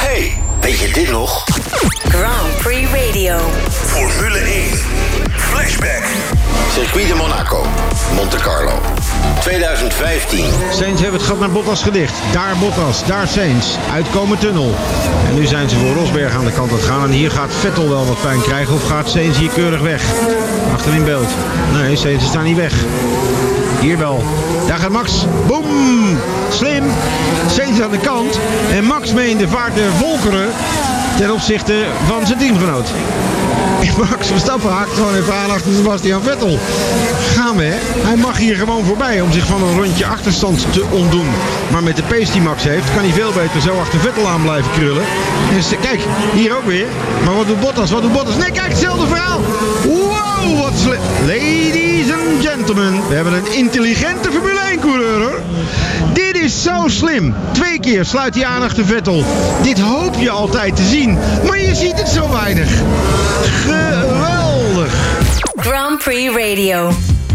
Hey, weet je dit nog? Grand Prix Radio. Formule 1. Flashback. Circuit de Monaco. Monte Carlo. 2015. Sainz heeft het gat naar Bottas gedicht. Daar Bottas, daar Sainz. Uitkomen tunnel. En nu zijn ze voor Rosberg aan de kant aan het gaan. En hier gaat Vettel wel wat pijn krijgen. Of gaat Sainz hier keurig weg? Achter in beeld. Nee, Sainz is daar niet weg. Hier wel. Daar gaat Max. Boom! Slim. Sainz aan de kant. En Max mee in de vaart der volkeren ten opzichte van zijn teamgenoot. Max Verstappen haakt gewoon even aan achter Sebastian Vettel. Gaan we, hè? Hij mag hier gewoon voorbij om zich van een rondje achterstand te ontdoen. Maar met de pace die Max heeft, kan hij veel beter zo achter Vettel aan blijven krullen. En kijk, hier ook weer. Maar wat doet Bottas? Wat doet Bottas? Nee, kijk, hetzelfde verhaal. Wow, wat slim. Ladies and gentlemen, we hebben een intelligente Formule 1 coureur, hoor. Dit is zo slim. 2 keer sluit hij aan achter Vettel. Dit hoop je altijd te zien. Maar je ziet het zo weinig. Geweldig. Grand Prix Radio.